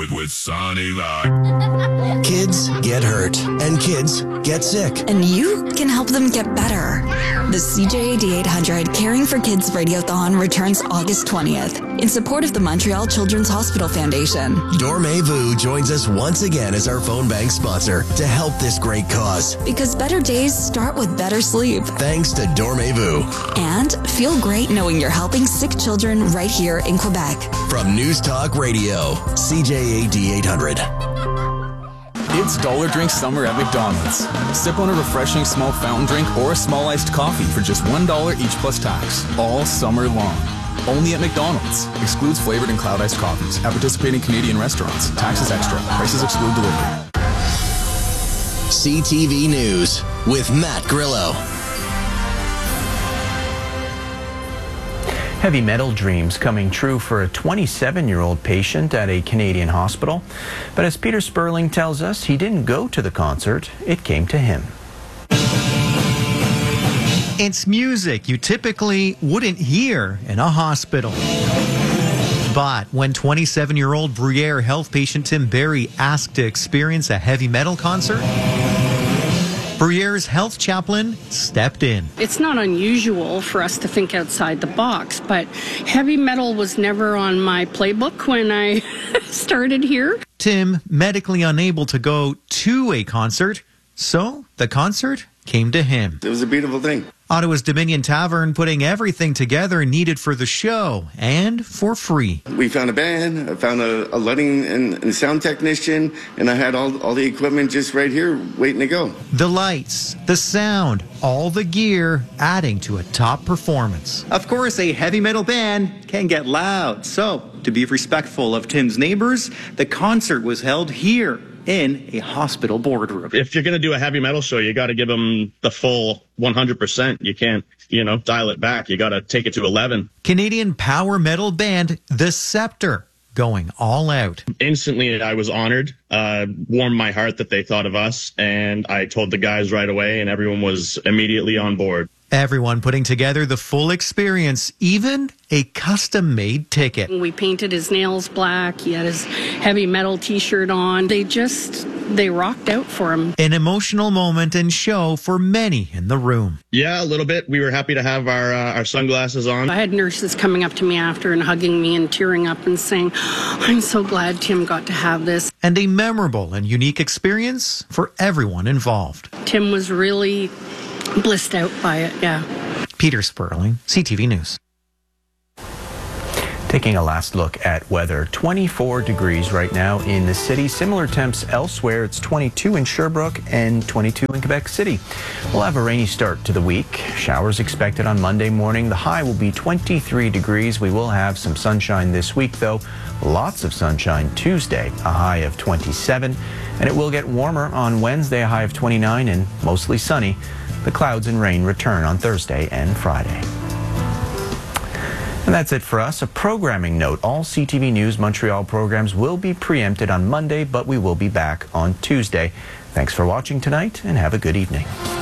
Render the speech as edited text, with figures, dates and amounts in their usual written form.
With Sonny Lock. Kids get hurt and kids get sick. And you can help them get better. The CJAD 800 Caring for Kids Radiothon returns August 20th in support of the Montreal Children's Hospital Foundation. Dormez-vous joins us once again as our phone bank sponsor to help this great cause. Because better days start with better sleep. Thanks to Dormez-vous. And feel great knowing you're helping sick children right here in Quebec. From News Talk Radio, CJAD 800. It's Dollar Drink Summer at McDonald's. Sip on a refreshing small fountain drink or a small iced coffee for just $1 each plus tax, all summer long. Only at McDonald's. Excludes flavored and cloud iced coffees at participating Canadian restaurants. Taxes extra. Prices exclude delivery. CTV News with Matt Grillo. Heavy metal dreams coming true for a 27-year-old patient at a Canadian hospital. But as Peter Sperling tells us, he didn't go to the concert, it came to him. It's music you typically wouldn't hear in a hospital. But when 27-year-old Bruyere health patient Tim Barry asked to experience a heavy metal concert, Bruyere's health chaplain stepped in. It's not unusual for us to think outside the box, but heavy metal was never on my playbook when I started here. Tim, medically unable to go to a concert, so the concert came to him. It was a beautiful thing. Ottawa's Dominion Tavern putting everything together needed for the show, and for free. We found a band, I found a lighting and sound technician, and I had all the equipment just right here waiting to go. The lights, the sound, all the gear adding to a top performance. Of course, a heavy metal band can get loud, so to be respectful of Tim's neighbors, the concert was held here in a hospital boardroom. If you're going to do a heavy metal show, you got to give them the full 100%. You can't, dial it back. You got to take it to 11. Canadian power metal band The Scepter going all out. Instantly, I was honored, warmed my heart that they thought of us, and I told the guys right away, and everyone was immediately on board. Everyone putting together the full experience, even a custom-made ticket. We painted his nails black. He had his heavy metal T-shirt on. They rocked out for him. An emotional moment and show for many in the room. Yeah, a little bit. We were happy to have our sunglasses on. I had nurses coming up to me after and hugging me and tearing up and saying, "I'm so glad Tim got to have this." And a memorable and unique experience for everyone involved. Tim was really blissed out by it, yeah. Peter Sperling, CTV News. Taking a last look at weather. 24 degrees right now in the city. Similar temps elsewhere. It's 22 in Sherbrooke and 22 in Quebec City. We'll have a rainy start to the week. Showers expected on Monday morning. The high will be 23 degrees. We will have some sunshine this week, though. Lots of sunshine Tuesday, a high of 27. And it will get warmer on Wednesday, a high of 29 and mostly sunny. The clouds and rain return on Thursday and Friday. And that's it for us. A programming note. All CTV News Montreal programs will be preempted on Monday, but we will be back on Tuesday. Thanks for watching tonight and have a good evening.